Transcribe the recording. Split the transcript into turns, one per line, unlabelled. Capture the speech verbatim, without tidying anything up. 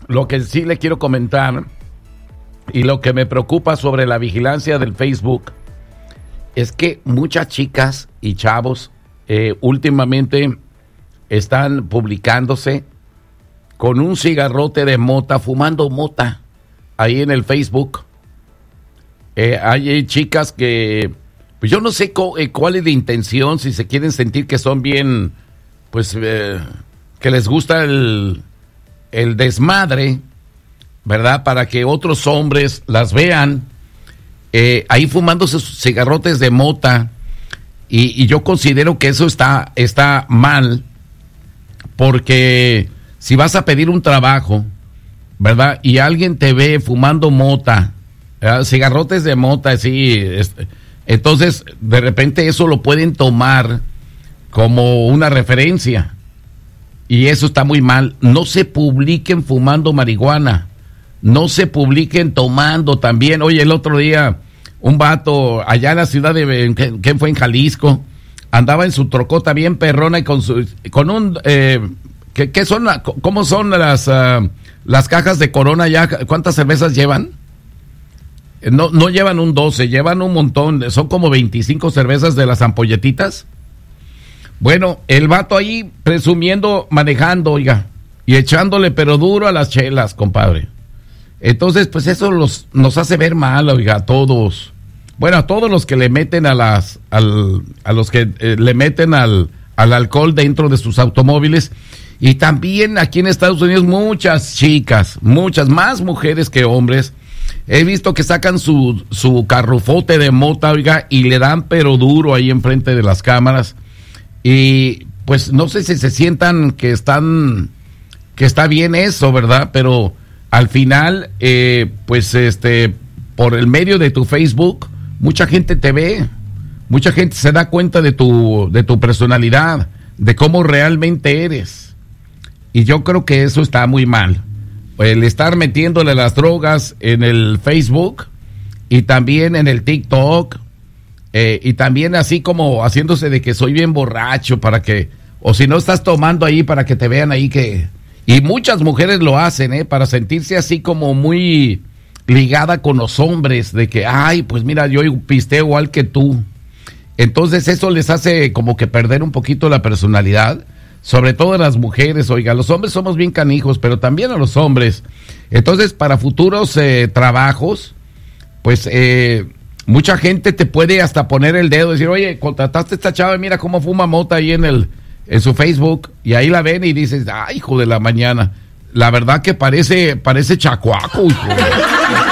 lo que sí le quiero comentar y lo que me preocupa sobre la vigilancia del Facebook es que muchas chicas y chavos eh, últimamente están publicándose con un cigarrote de mota, fumando mota ahí en el Facebook. Eh, hay chicas que, pues yo no sé co- eh, cuál es la intención, si se quieren sentir que son bien, pues eh, que les gusta el, el desmadre, ¿verdad? Para que otros hombres las vean eh, ahí fumándose sus cigarrotes de mota. Y, y yo considero que eso está, está mal, porque si vas a pedir un trabajo, ¿verdad? Y alguien te ve fumando mota, ¿verdad? Cigarrotes de mota, sí, es, entonces de repente eso lo pueden tomar como una referencia. Y eso está muy mal. No se publiquen fumando marihuana. No se publiquen tomando también. Oye, el otro día, un vato allá en la ciudad de, ¿qué, qué fue? En Jalisco, andaba en su trocota bien perrona y con su, con un, eh, ¿qué, qué son, cómo son las, uh, las cajas de Corona ya? ¿Cuántas cervezas llevan? No, no llevan un doce, llevan un montón, son como veinticinco cervezas de las ampolletitas. Bueno, el vato ahí presumiendo, manejando, oiga, y echándole pero duro a las chelas, compadre. Entonces, pues eso los, nos hace ver mal, oiga, a todos. Bueno, a todos los que le meten a las, al, a los que eh, le meten al, al alcohol dentro de sus automóviles. Y también aquí en Estados Unidos muchas chicas, muchas más mujeres que hombres. He visto que sacan su, su carrufote de mota, oiga, y le dan pero duro ahí enfrente de las cámaras. Y pues no sé si se sientan que están, que está bien eso, ¿verdad? Pero al final, eh, pues este, por el medio de tu Facebook, mucha gente te ve, mucha gente se da cuenta de tu, de tu personalidad, de cómo realmente eres. Y yo creo que eso está muy mal. El estar metiéndole las drogas en el Facebook y también en el TikTok, eh, y también así como haciéndose de que soy bien borracho para que, o si no estás tomando ahí para que te vean ahí que... Y muchas mujeres lo hacen, ¿eh? Para sentirse así como muy ligada con los hombres, de que, ay, pues mira, yo pisteo igual que tú. Entonces eso les hace como que perder un poquito la personalidad, sobre todo a las mujeres, oiga, los hombres somos bien canijos, pero también a los hombres. Entonces, para futuros eh, trabajos, pues eh, mucha gente te puede hasta poner el dedo y decir, oye, contrataste a esta chava, mira cómo fuma mota ahí en el... en su Facebook, y ahí la ven y dices, ay, hijo de la mañana, la verdad que parece, parece chacuaco, hijo.